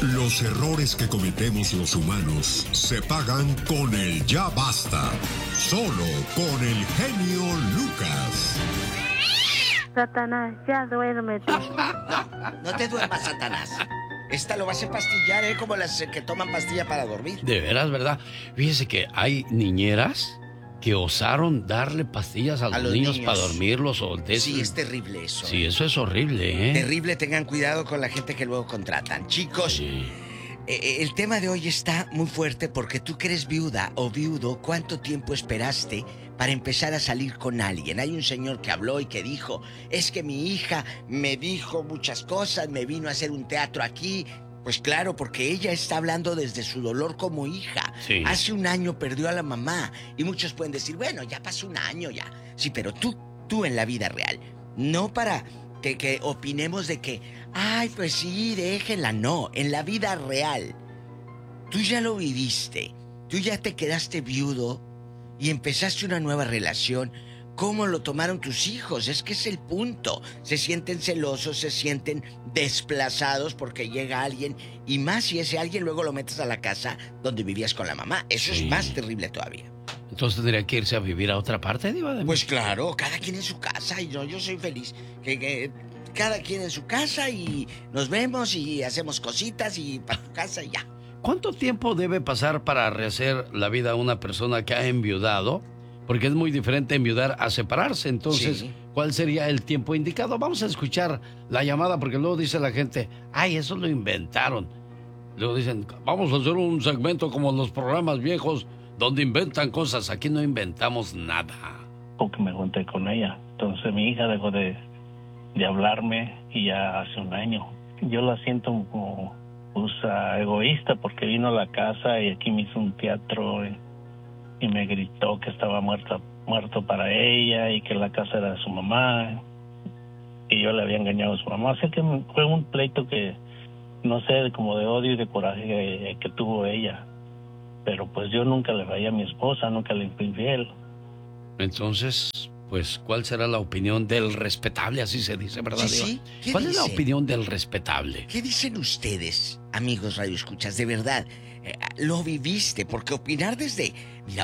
Los errores que cometemos los humanos se pagan con el ya basta. Solo con el genio Lucas. Satanás, ya duérmete. No te duermas, Satanás. Esta lo vas a empastillar, como las que toman pastilla para dormir. De veras, ¿verdad? Fíjese que hay niñeras que osaron darle pastillas a los niños para dormirlos. Sí, es terrible eso. Sí, eso es horrible, ¿eh? Terrible, tengan cuidado con la gente que luego contratan. Chicos, sí. El tema de hoy está muy fuerte porque tú que eres viuda o viudo, ¿cuánto tiempo esperaste para empezar a salir con alguien? Hay un señor que habló y que dijo, es que mi hija me dijo muchas cosas, me vino a hacer un teatro aquí. Pues claro, porque ella está hablando desde su dolor como hija. Sí. Hace un año perdió a la mamá. Y muchos pueden decir, bueno, ya pasó un año ya. Sí, pero tú en la vida real. No para que opinemos de que, ay, pues sí, déjenla. No, en la vida real. Tú ya lo viviste. Tú ya te quedaste viudo y empezaste una nueva relación. ¿Cómo lo tomaron tus hijos? Es que es el punto. Se sienten celosos, se sienten desplazados porque llega alguien. Y más si ese alguien luego lo metes a la casa donde vivías con la mamá. Eso sí. Es más terrible todavía. Entonces tendría que irse a vivir a otra parte, Diva. Pues claro, cada quien en su casa. Y yo soy feliz. Que cada quien en su casa y nos vemos y hacemos cositas y para tu casa y ya. ¿Cuánto tiempo debe pasar para rehacer la vida a una persona que ha enviudado? Porque es muy diferente enviudar a separarse. Entonces, sí. ¿Cuál sería el tiempo indicado? Vamos a escuchar la llamada porque luego dice la gente, ay, eso lo inventaron. Luego dicen, vamos a hacer un segmento como los programas viejos donde inventan cosas. Aquí no inventamos nada. Porque me junté con ella. Entonces mi hija dejó de hablarme y ya hace un año. Yo la siento como egoísta porque vino a la casa y aquí me hizo un teatro y me gritó que estaba muerto para ella y que la casa era de su mamá y yo le había engañado a su mamá. Así que fue un pleito que, no sé, como de odio y de coraje que tuvo ella. Pero pues yo nunca le fallé a mi esposa, nunca le fui infiel. Entonces, pues, ¿cuál será la opinión del respetable? Así se dice, ¿verdad? Sí. ¿Cuál es la opinión del respetable? ¿Qué dicen ustedes, amigos radioescuchas? De verdad, lo viviste, porque opinar desde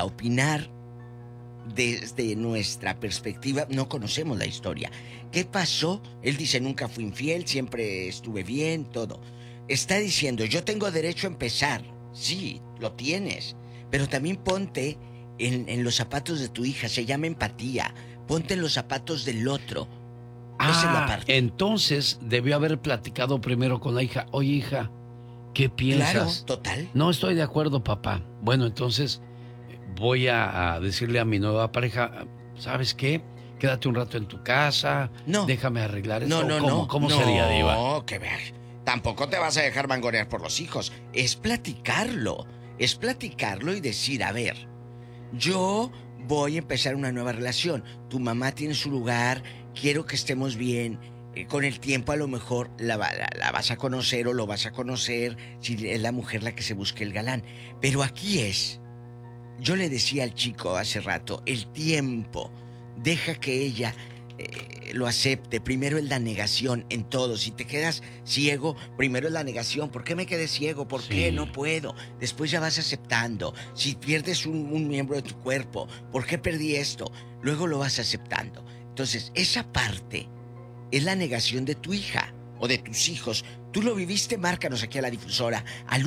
nuestra perspectiva, no conocemos la historia. ¿Qué pasó? Él dice, nunca fui infiel, siempre estuve bien, todo. Está diciendo, yo tengo derecho a empezar. Sí, lo tienes. Pero también ponte en los zapatos de tu hija, se llama empatía. Ponte en los zapatos del otro. Entonces debió haber platicado primero con la hija. Oye, hija, ¿qué piensas? Claro, total. No estoy de acuerdo, papá. Bueno, entonces voy a decirle a mi nueva pareja, ¿sabes qué? Quédate un rato en tu casa. No. Déjame arreglar esto. ¿Cómo sería, Diva? No, que ver. Tampoco te vas a dejar mangonear por los hijos. Es platicarlo y decir, a ver, yo voy a empezar una nueva relación. Tu mamá tiene su lugar, quiero que estemos bien. Con el tiempo a lo mejor la vas a conocer o lo vas a conocer si es la mujer la que se busque el galán. Pero aquí yo le decía al chico hace rato, el tiempo, deja que ella lo acepte. Primero es la negación en todo. Si te quedas ciego, primero es la negación. ¿Por qué me quedé ciego? ¿Por qué no puedo? Después ya vas aceptando. Si pierdes un miembro de tu cuerpo, ¿por qué perdí esto? Luego lo vas aceptando. Entonces, esa parte es la negación de tu hija o de tus hijos. Tú lo viviste, márcanos aquí a la difusora al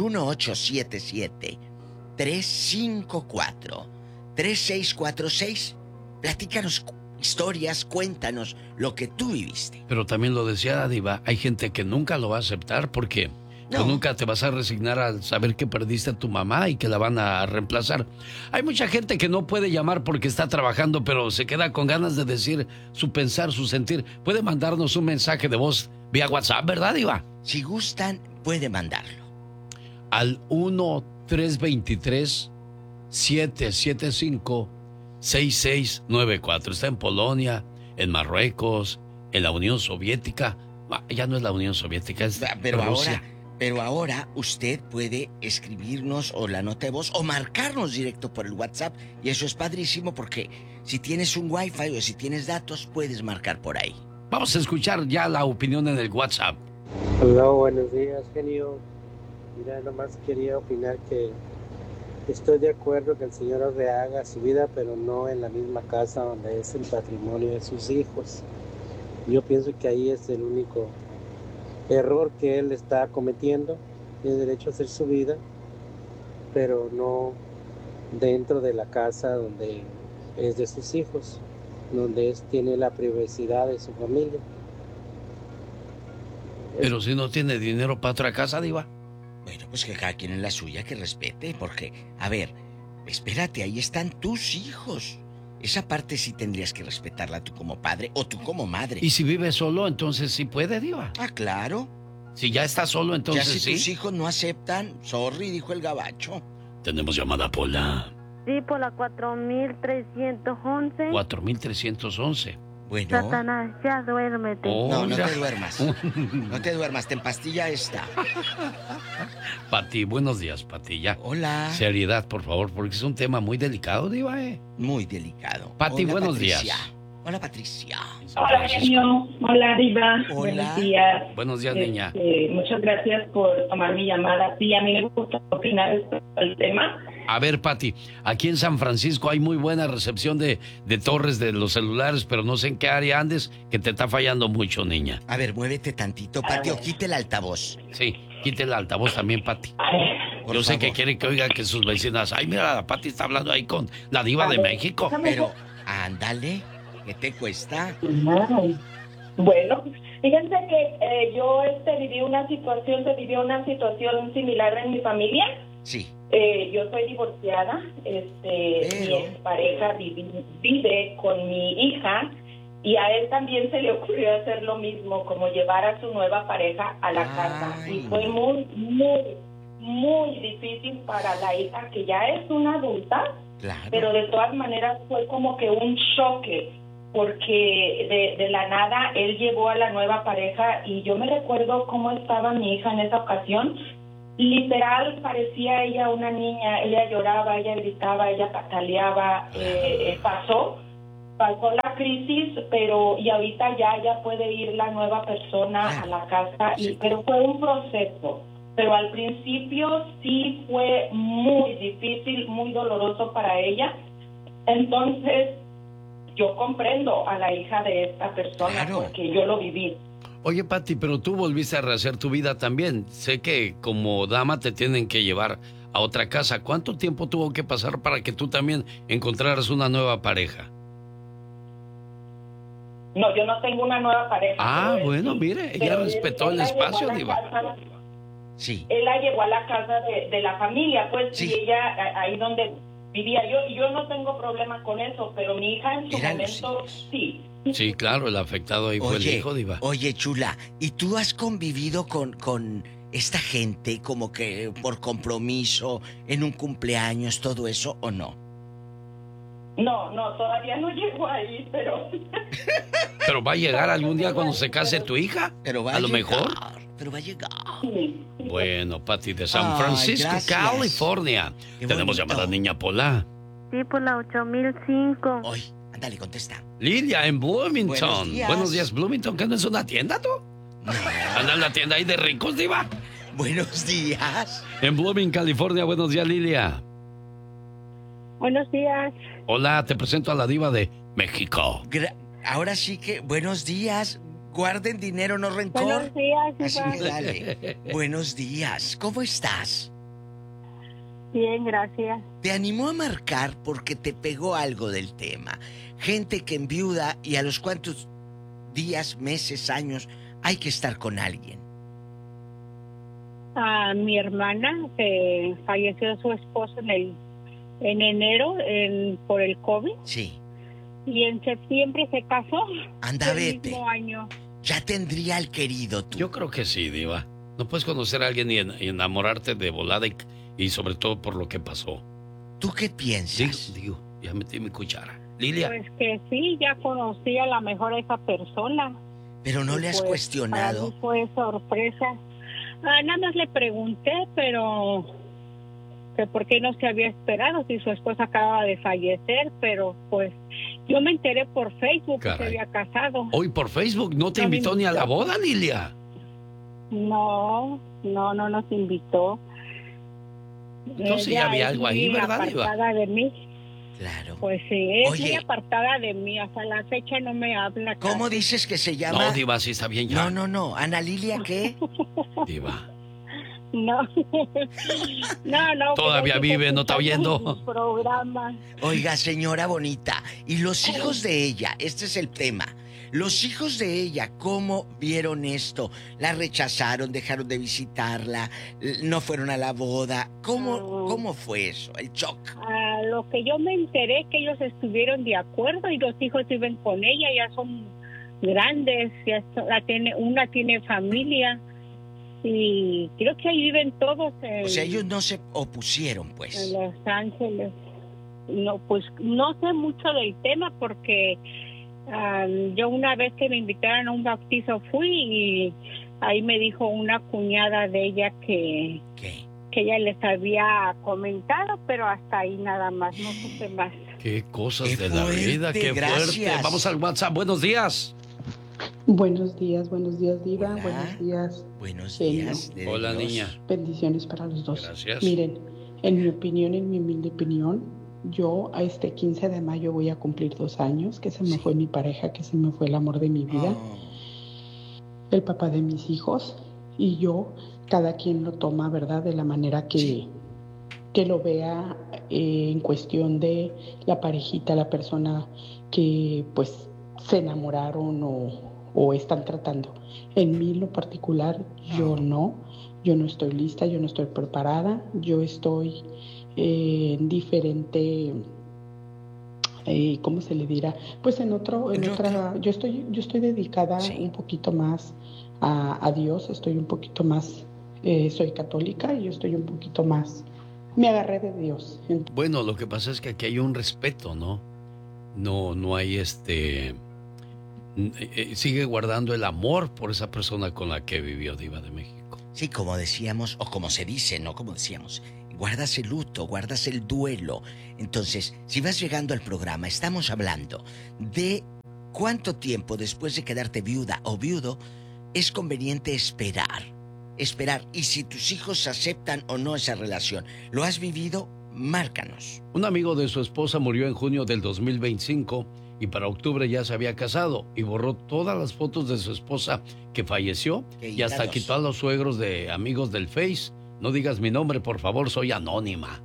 1877-354-3646. Platícanos historias, cuéntanos lo que tú viviste. Pero también lo decía Diva, hay gente que nunca lo va a aceptar porque pues nunca te vas a resignar al saber que perdiste a tu mamá y que la van a reemplazar. Hay mucha gente que no puede llamar porque está trabajando, pero se queda con ganas de decir su pensar, su sentir. Puede mandarnos un mensaje de voz vía WhatsApp, ¿verdad, Diva? Si gustan, puede mandarlo. Al 1-323-775-6694. Está en Polonia, en Marruecos, en la Unión Soviética. Ya no es la Unión Soviética, es Rusia. Pero ahora usted puede escribirnos o la nota de voz o marcarnos directo por el WhatsApp. Y eso es padrísimo porque si tienes un Wi-Fi o si tienes datos, puedes marcar por ahí. Vamos a escuchar ya la opinión en el WhatsApp. Hola, buenos días, genio. Mira, nomás quería opinar que estoy de acuerdo que el señor rehaga su vida, pero no en la misma casa donde es el patrimonio de sus hijos. Yo pienso que ahí es el único error que él está cometiendo. Tiene derecho a hacer su vida, pero no dentro de la casa donde es de sus hijos, donde tiene la privacidad de su familia. Pero si no tiene dinero para otra casa, diva. Bueno, pues que cada quien en la suya, que respete, porque, a ver, espérate, ahí están tus hijos. Esa parte sí tendrías que respetarla tú como padre o tú como madre. Y si vive solo, entonces sí puede, diva. Ah, claro. Si ya está solo, entonces ya si sí. tus hijos no aceptan, sorry, dijo el gabacho. Tenemos llamada, Pola. Sí, por la 4311. 4311. Bueno. Satanás, ya duérmete. No, no ya. te duermas. No te duermas, te empastilla esta. Pati, buenos días, Pati, ya. Hola. Seriedad, por favor, porque es un tema muy delicado, diva, Muy delicado. Pati, Hola, buenos Patricia. días. Hola, Patricia. Hola, genio. Hola, diva. Hola. Buenos días. Buenos días, niña. Muchas gracias por tomar mi llamada. Sí, a mí me gusta opinar el tema. A ver, Pati, aquí en San Francisco hay muy buena recepción de torres de los celulares, pero no sé en qué área andes, que te está fallando mucho, niña. A ver, muévete tantito, Pati, o quite el altavoz. Sí, quite el altavoz también, Pati. Por Yo sé favor. que quiere que oiga que sus vecinas... Ay, mira, la Pati está hablando ahí con la diva de México. Pero, ándale, ¿qué te cuesta? Bueno, fíjense que yo viví una situación similar en mi familia. Sí. Yo soy divorciada, mi expareja vive con mi hija y a él también se le ocurrió hacer lo mismo, como llevar a su nueva pareja a la casa. Y fue muy, muy, muy difícil para la hija, que ya es una adulta, claro. Pero de todas maneras fue como que un choque, porque de la nada él llevó a la nueva pareja y yo me recuerdo cómo estaba mi hija en esa ocasión. Literal, parecía ella una niña, ella lloraba, ella gritaba, ella pataleaba, pasó la crisis, pero y ahorita ya puede ir la nueva persona a la casa, pero fue un proceso. Pero al principio sí fue muy difícil, muy doloroso para ella. Entonces, yo comprendo a la hija de esta persona, claro, porque yo lo viví. Oye, Pati, pero tú volviste a rehacer tu vida también. Sé que como dama te tienen que llevar a otra casa. ¿Cuánto tiempo tuvo que pasar para que tú también encontraras una nueva pareja? No, yo no tengo una nueva pareja. Ah, bueno, mire, ella respetó el espacio, diva. Sí. Él la llevó a la casa de la familia, pues, sí. Y ella, ahí donde vivía yo, y yo no tengo problema con eso, pero mi hija en su momento, sí. Sí, claro, el afectado ahí fue el hijo, diva. Oye, chula, ¿y tú has convivido con esta gente como que por compromiso, en un cumpleaños, todo eso, o no? No, todavía no llego ahí, pero... ¿Pero va a llegar algún día cuando se case tu hija? Pero va a lo mejor. Pero va a llegar. Sí. Bueno, Pati, de San Francisco, California. Tenemos llamada Niña Pola. Sí, por la 8005. Hoy, ándale, contesta. Lidia, en Bloomington. Buenos días. Bloomington, ¿qué no es una tienda, tú? No. ¿Anda en la tienda ahí de ricos, diva? Buenos días. En Bloomington, California. Buenos días, Lilia. Buenos días. Hola, te presento a la diva de México. Ahora sí que, buenos días. Guarden dinero, no rencor. Buenos días, así diva. que dale. Buenos días. ¿Cómo estás? Bien, gracias. Te animó a marcar porque te pegó algo del tema. Gente que enviuda y a los cuantos días, meses, años hay que estar con alguien. A mi hermana falleció su esposo en enero por el COVID. Sí. Y en septiembre se casó. Anda, vete. El mismo año. Ya tendría al querido tú. Yo creo que sí, diva. No puedes conocer a alguien y enamorarte de volada y sobre todo por lo que pasó. ¿Tú qué piensas? Digo, ya metí mi cuchara. Lilia. Pues que sí, ya conocí a la mejor a esa persona. Pero no le has cuestionado. Para mí fue sorpresa. Nada más le pregunté, pero que por qué no se había esperado si su esposa acaba de fallecer, pero pues yo me enteré por Facebook. Caray. Que se había casado. Hoy por Facebook, ¿no te invitó ni a la boda, Lilia? No nos invitó. Entonces ya había algo ahí, ¿verdad, Diva? Apartada de mí. Claro. Pues sí, es Oye, muy apartada de mí. Hasta la fecha no me habla. ¿cómo casi. dices que se llama? No, Diva, sí está bien ya. No. ¿Ana Lilia qué? Diva. No. No. Todavía vive, ¿no está oyendo? Programa. Oiga, señora bonita, ¿y los hijos de ella? Este es el tema. Los hijos de ella, ¿cómo vieron esto? ¿La rechazaron, dejaron de visitarla, no fueron a la boda? ¿Cómo fue eso, el shock? A lo que yo me enteré que ellos estuvieron de acuerdo y los hijos viven con ella, ya son grandes, una tiene familia y creo que ahí viven todos. O sea, ellos no se opusieron, pues. En Los Ángeles. No, pues no sé mucho del tema porque yo una vez que me invitaron a un bautizo fui y ahí me dijo una cuñada de ella que ella les había comentado, pero hasta ahí nada más, no supe más. Qué cosas Qué de la fuerte, vida, qué gracias. fuerte. Vamos al WhatsApp, buenos días. Buenos días, Diva. Hola. Buenos días. Buenos Genio. días. de Hola, Dios. niña. Bendiciones para los dos. Gracias. Miren, en mi humilde opinión, yo a este 15 de mayo voy a cumplir 2 años, que se me fue mi pareja, que se me fue el amor de mi vida, el papá de mis hijos, y yo, cada quien lo toma, ¿verdad?, de la manera que lo vea en cuestión de la parejita, la persona que pues se enamoraron o están tratando. En mí, en lo particular, yo no estoy lista, yo no estoy preparada, yo estoy en diferente, ¿cómo se le dirá? Pues en otra, yo estoy dedicada un poquito más a Dios, estoy un poquito más, soy católica y yo estoy un poquito más, me agarré de Dios. Bueno, lo que pasa es que aquí hay un respeto, ¿no? No hay sigue guardando el amor por esa persona con la que vivió, Diva de México. Sí, como decíamos, o como se dice, no como decíamos, guardas el luto, guardas el duelo. Entonces, si vas llegando al programa, estamos hablando de cuánto tiempo después de quedarte viuda o viudo es conveniente esperar. Y si tus hijos aceptan o no esa relación. ¿Lo has vivido? Márcanos. Un amigo de su esposa murió en junio del 2025 y para octubre ya se había casado y borró todas las fotos de su esposa que falleció y hasta quitó a los suegros de amigos del Face. No digas mi nombre, por favor, soy anónima.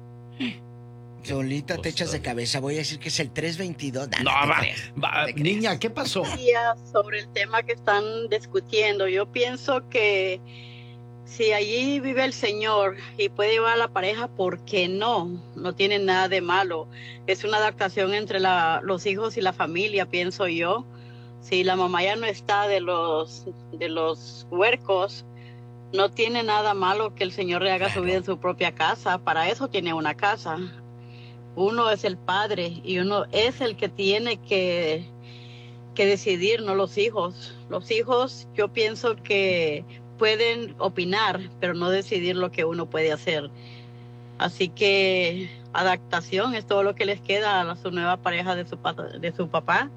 Solita te echas de cabeza, voy a decir que es el 322. Niña, ¿qué pasó? Sobre el tema que están discutiendo, yo pienso que si allí vive el Señor y puede llevar a la pareja, ¿por qué no? No tiene nada de malo. Es una adaptación entre los hijos y la familia, pienso yo. Si la mamá ya no está de los huercos, no tiene nada malo que el Señor le haga su vida en su propia casa. Para eso tiene una casa. Uno es el padre y uno es el que tiene que decidir, no los hijos. Los hijos, yo pienso que pueden opinar, pero no decidir lo que uno puede hacer. Así que adaptación es todo lo que les queda a su nueva pareja de su papá.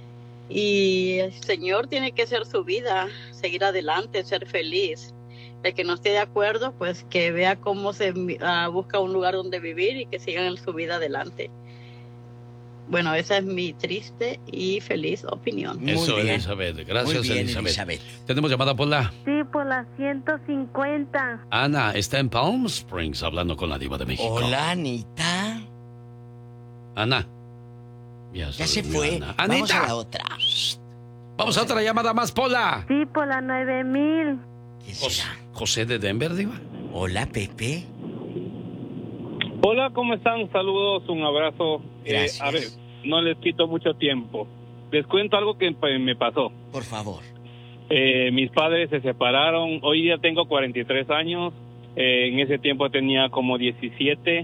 Y el Señor tiene que ser su vida, seguir adelante, ser feliz. El que no esté de acuerdo, pues que vea cómo se busca un lugar donde vivir y que sigan su vida adelante. Bueno, esa es mi triste y feliz opinión. Eso, Elizabeth. Gracias, Muy bien, Elizabeth. ¿Tenemos llamada por la? Sí, por la 150. Ana está en Palm Springs hablando con la Diva de México. Hola, Anita. Ana. Ya se fue. Ana. Vamos Anita. a la otra. Vamos a otra llamada más, Pola. Sí, por la 9000. José de Denver, Diva. Hola, Pepe. Hola, ¿cómo están? Saludos, un abrazo. Gracias. A ver, no les quito mucho tiempo. Les cuento algo que me pasó. Por favor. Mis padres se separaron. Hoy día tengo 43 años. En ese tiempo tenía como 17.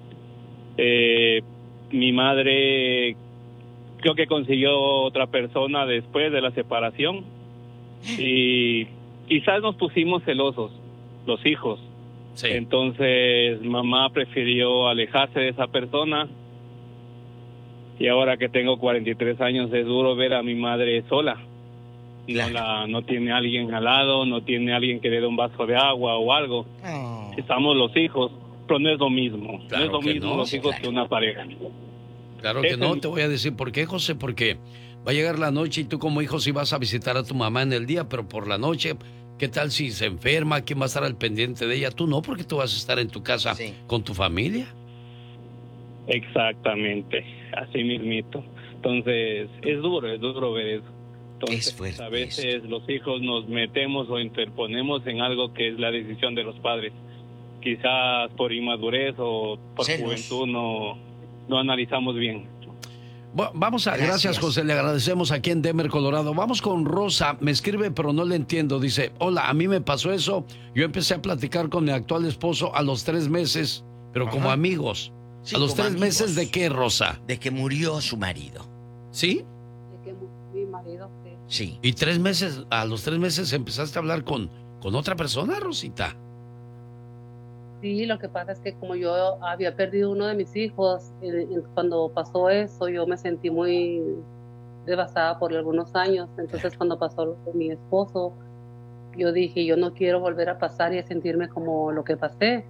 Mi madre creo que consiguió otra persona después de la separación. Y quizás nos pusimos celosos, los hijos. Sí. Entonces mamá prefirió alejarse de esa persona y ahora que tengo 43 años es duro ver a mi madre sola. No tiene alguien al lado, no tiene alguien que le dé un vaso de agua o algo. Estamos los hijos, pero no es lo mismo. Claro, no es lo mismo los hijos que una pareja. Claro que no, te voy a decir por qué, José, porque va a llegar la noche y tú como hijo sí vas a visitar a tu mamá en el día, pero por la noche, ¿qué tal si se enferma? ¿Quién va a estar al pendiente de ella? Tú no, porque tú vas a estar en tu casa con tu familia. Exactamente, así mismito. Entonces, es duro ver eso. Entonces, a veces los hijos nos metemos o interponemos en algo que es la decisión de los padres. Quizás por inmadurez o por juventud no analizamos bien. Vamos a... Gracias, José, le agradecemos aquí en Denver, Colorado. Vamos con Rosa, me escribe pero no le entiendo. Dice, hola, a mí me pasó eso. Yo empecé a platicar con mi actual esposo a los 3 meses, pero como amigos. Sí, ¿a los 3 amigos. meses de qué, Rosa? De que murió su marido. ¿Sí? De que murió mi marido, sí. Sí. ¿Y 3 meses, a los 3 meses empezaste a hablar con otra persona, Rosita? Sí, lo que pasa es que como yo había perdido uno de mis hijos, cuando pasó eso yo me sentí muy devastada por algunos años. Entonces cuando pasó lo con mi esposo, yo dije, yo no quiero volver a pasar y a sentirme como lo que pasé.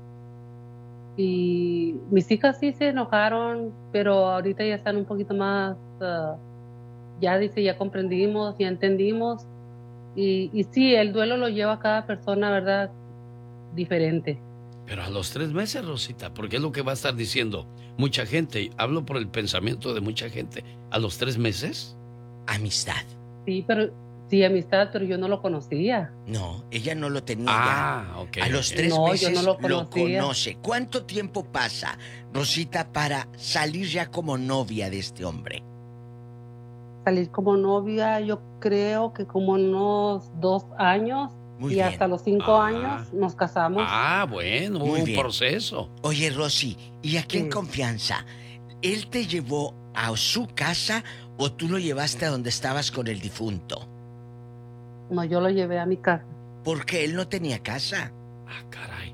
Y mis hijas sí se enojaron, pero ahorita ya están un poquito más, ya comprendimos, ya entendimos. Y sí, el duelo lo lleva a cada persona, ¿verdad? Diferente. Pero a los 3 meses, Rosita, porque es lo que va a estar diciendo mucha gente. Hablo por el pensamiento de mucha gente. ¿A los 3 meses? Amistad. Sí, amistad, pero yo no lo conocía. No, ella no lo tenía ya. Okay, a los 3 no, meses yo no lo conoce. ¿Cuánto tiempo pasa, Rosita, para salir ya como novia de este hombre? Salir como novia, yo creo que como unos 2 años. Muy y bien. Hasta los 5 años nos casamos. Bueno, Muy un bien. proceso. Oye, Rosy, y aquí en confianza, ¿él te llevó a su casa o tú lo llevaste a donde estabas con el difunto? No, yo lo llevé a mi casa. Porque él no tenía casa. Caray.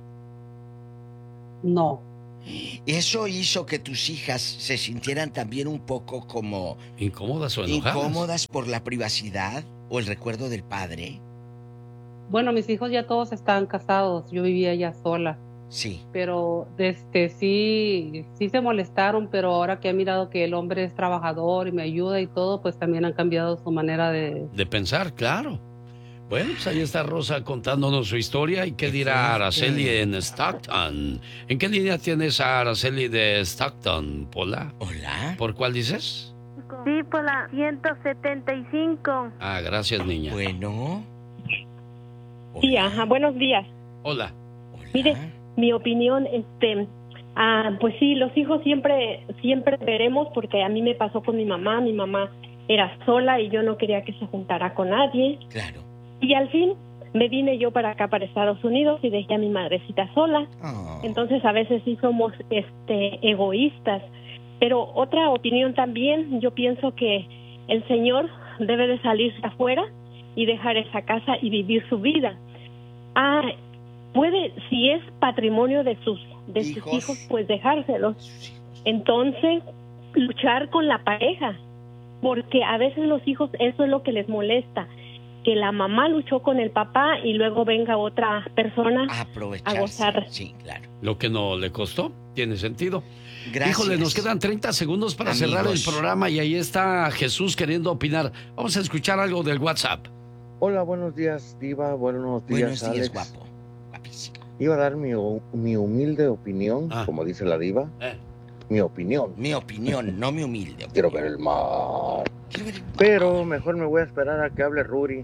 No. Eso hizo que tus hijas se sintieran también un poco como... ¿Incómodas o enojadas? ¿Incómodas por la privacidad o el recuerdo del padre? Bueno, mis hijos ya todos estaban casados, yo vivía ya sola. Sí. Pero sí se molestaron, pero ahora que he mirado que el hombre es trabajador y me ayuda y todo, pues también han cambiado su manera de pensar, claro. Bueno, pues ahí está Rosa contándonos su historia. ¿Y qué dirá Araceli en Stockton? ¿En qué línea tienes a Araceli de Stockton, Pola? Hola. ¿Por cuál dices? Sí, por la 175. Gracias, niña. Bueno. Sí, buenos días. Hola. Mire, mi opinión, pues sí, los hijos siempre veremos, porque a mí me pasó con mi mamá era sola y yo no quería que se juntara con nadie. Claro. Y al fin me vine yo para acá, para Estados Unidos, y dejé a mi madrecita sola. Entonces a veces sí somos egoístas. Pero otra opinión también, yo pienso que el señor debe de salirse afuera y dejar esa casa y vivir su vida. Puede, si es patrimonio de sus hijos, pues dejárselos. Entonces, luchar con la pareja, porque a veces los hijos, eso es lo que les molesta, que la mamá luchó con el papá y luego venga otra persona a gozar. Sí, claro. Lo que no le costó, tiene sentido. Gracias. Híjole, nos quedan 30 segundos para cerrar el programa y ahí está Jesús queriendo opinar. Vamos a escuchar algo del WhatsApp. Hola, buenos días, Diva. Buenos días, Alex. Guapo. Guapísimo. Iba a dar mi humilde opinión, como dice la Diva. Mi opinión. Mi opinión, no mi humilde. Quiero ver el mar. Pero mejor me voy a esperar a que hable Ruri.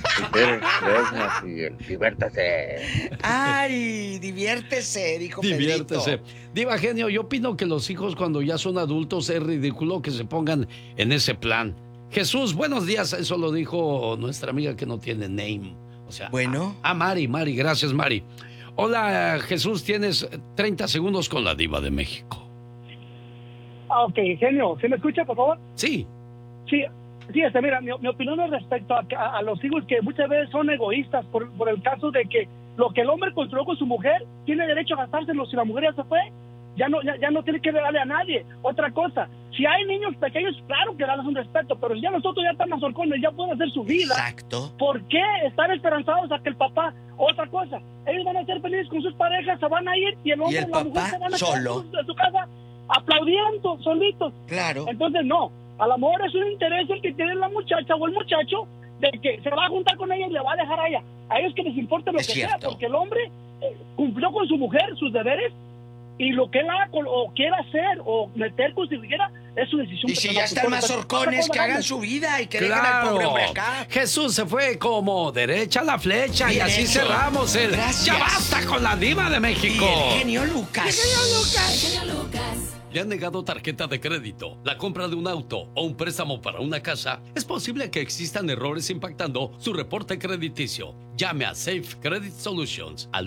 Y diviértese. ¡Ay! Diviértese, dijo Diviértese. Pedrito. Diva Genio, yo opino que los hijos cuando ya son adultos es ridículo que se pongan en ese plan. Jesús, buenos días. Eso lo dijo nuestra amiga que no tiene name. O sea, bueno. Mari, gracias, Mari. Hola, Jesús, tienes 30 segundos con la Diva de México. Ok, genio, ¿se me escucha, por favor? Sí. Sí, mira, mi opinión es respecto a los hijos que muchas veces son egoístas por el caso de que lo que el hombre construyó con su mujer tiene derecho a gastárselo si la mujer ya se fue. Ya no tiene que darle a nadie. Otra cosa, Si hay niños pequeños, claro que darles un respeto, pero ya nosotros ya estamos mazorcones, ya pueden hacer su vida. Exacto. ¿Por qué están esperanzados a que el papá, otra cosa, ellos van a ser felices con sus parejas, se van a ir y el hombre y la mujer se van a solo quedar en su casa aplaudiendo, solitos? Claro. Entonces no, a lo mejor es un interés el que tiene la muchacha o el muchacho de que se va a juntar con ella y le va a dejar a ella. A ellos que les importa lo que sea, porque el hombre cumplió con su mujer, sus deberes, y lo que él haga o quiera hacer o meter con su higuera es su decisión. Y si ya están mazorcones, que hagan su vida y que dejen al pobre hombre acá. Jesús se fue como derecha a la flecha. Bien y así hecho. Cerramos el Gracias. Ya basta con la diva de México. Y el genio Lucas. El genio Lucas. ¿Le han negado tarjeta de crédito, la compra de un auto o un préstamo para una casa? Es posible que existan errores impactando su reporte crediticio. Llame a Safe Credit Solutions al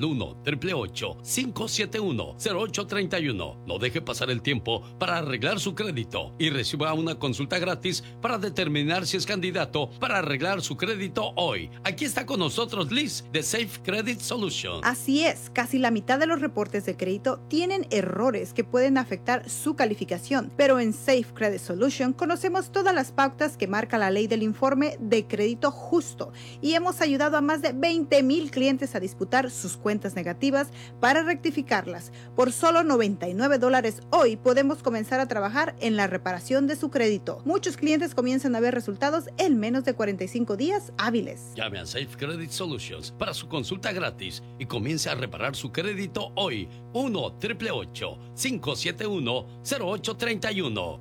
1-888-571-0831. No deje pasar el tiempo para arreglar su crédito y reciba una consulta gratis para determinar si es candidato para arreglar su crédito hoy. Aquí está con nosotros Liz de Safe Credit Solutions. Así es, casi la mitad de los reportes de crédito tienen errores que pueden afectar su calificación, pero en Safe Credit Solution conocemos todas las pautas que marca la ley del informe de crédito justo y hemos ayudado a más de 20,000 clientes a disputar sus cuentas negativas para rectificarlas. Por solo $99 hoy podemos comenzar a trabajar en la reparación de su crédito. Muchos clientes comienzan a ver resultados en menos de 45 días hábiles. Llame a Safe Credit Solutions para su consulta gratis y comience a reparar su crédito hoy. 1-888-571-0831.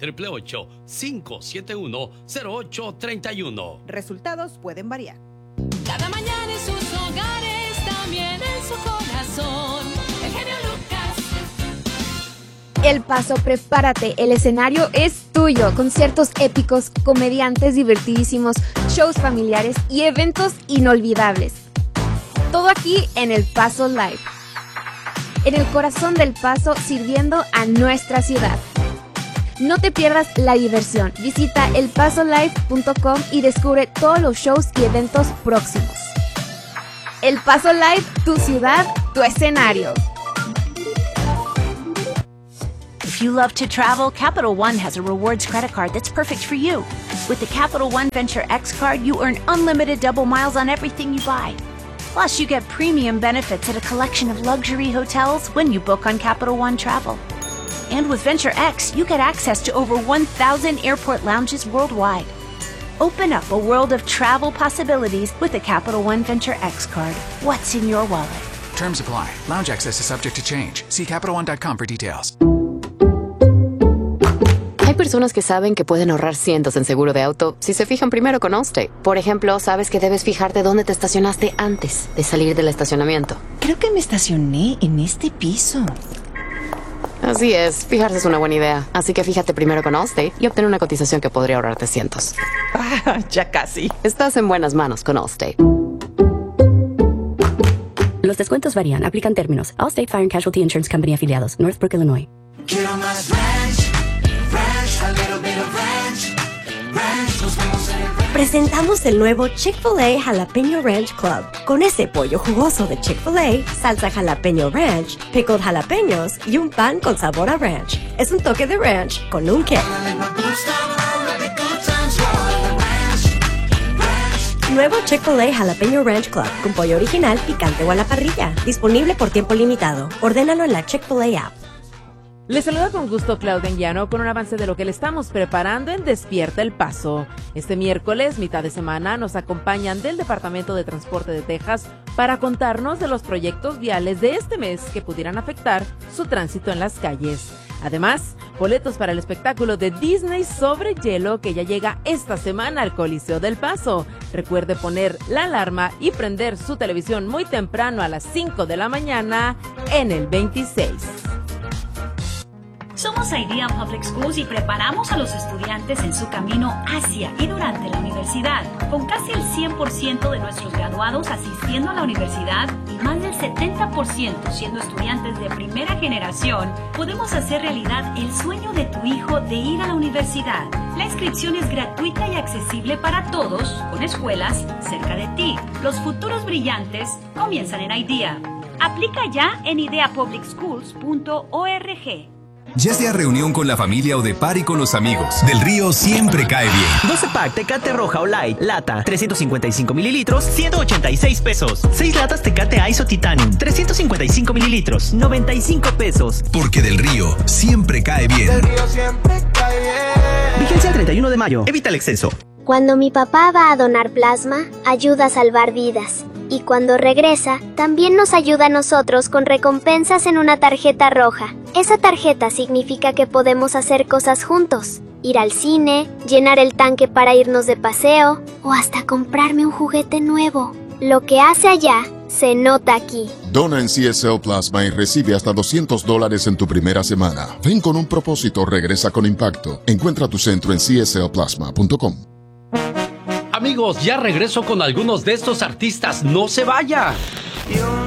1-888-571-0831. Resultados pueden variar. Cada mañana en sus hogares, también en su corazón. El genio Lucas. El Paso, prepárate, el escenario es tuyo. Conciertos épicos, comediantes divertidísimos, shows familiares y eventos inolvidables. Todo aquí en El Paso Live. En el corazón del Paso, sirviendo a nuestra ciudad. No te pierdas la diversión. Visita elpasolive.com y descubre todos los shows y eventos próximos. El Paso Live, tu ciudad, tu escenario. If you love to travel, Capital One has a rewards credit card that's perfect for you. With the Capital One Venture X card, you earn unlimited double miles on everything you buy. Plus, you get premium benefits at a collection of luxury hotels when you book on Capital One Travel. And with Venture X, you get access to over 1,000 airport lounges worldwide. Open up a world of travel possibilities with the Capital One Venture X card. What's in your wallet? Terms apply. Lounge access is subject to change. See CapitalOne.com for details. Hay personas que saben que pueden ahorrar cientos en seguro de auto si se fijan primero con Allstate. Por ejemplo, sabes que debes fijarte dónde te estacionaste antes de salir del estacionamiento. Creo que me estacioné en este piso. Así es, fijarse es una buena idea. Así que fíjate primero con Allstate y obtén una cotización que podría ahorrarte cientos. Ya casi. Estás en buenas manos con Allstate. Los descuentos varían. Aplican términos. Allstate Fire and Casualty Insurance Company afiliados. Northbrook, Illinois. Quiero más ranch, ranch, a little bit of ranch, ranch, nos vemos en el ranch. Presentamos el nuevo Chick-fil-A Jalapeño Ranch Club. Con ese pollo jugoso de Chick-fil-A, salsa jalapeño ranch, pickled jalapeños y un pan con sabor a ranch. Es un toque de ranch con un qué. Nuevo Chick-fil-A Jalapeño Ranch Club con pollo original, picante o a la parrilla. Disponible por tiempo limitado. Ordénalo en la Chick-fil-A app. Les saluda con gusto Claudia Enguiano con un avance de lo que le estamos preparando en Despierta El Paso. Este miércoles, mitad de semana, nos acompañan del Departamento de Transporte de Texas para contarnos de los proyectos viales de este mes que pudieran afectar su tránsito en las calles. Además, boletos para el espectáculo de Disney sobre hielo que ya llega esta semana al Coliseo del Paso. Recuerde poner la alarma y prender su televisión muy temprano a las 5 de la mañana en el 26. Somos Idea Public Schools y preparamos a los estudiantes en su camino hacia y durante la universidad. Con casi el 100% de nuestros graduados asistiendo a la universidad y más del 70% siendo estudiantes de primera generación, podemos hacer realidad el sueño de tu hijo de ir a la universidad. La inscripción es gratuita y accesible para todos, con escuelas cerca de ti. Los futuros brillantes comienzan en Idea. Aplica ya en ideapublicschools.org. Ya sea reunión con la familia o de party con los amigos, Del Río siempre cae bien. 12 pack Tecate Roja o Light, lata, 355 mililitros, 186 pesos. 6 latas Tecate Iso Titanium, 355 mililitros, 95 pesos. Porque Del Río siempre cae bien. Del Río siempre cae bien. Vigencia el 31 de mayo. Evita el exceso. Cuando mi papá va a donar plasma, ayuda a salvar vidas. Y cuando regresa, también nos ayuda a nosotros con recompensas en una tarjeta roja. Esa tarjeta significa que podemos hacer cosas juntos. Ir al cine, llenar el tanque para irnos de paseo, o hasta comprarme un juguete nuevo. Lo que hace allá, se nota aquí. Dona en CSL Plasma y recibe hasta $200 en tu primera semana. Ven con un propósito, regresa con impacto. Encuentra tu centro en cslplasma.com. Amigos, ya regreso con algunos de estos artistas. ¡No se vaya!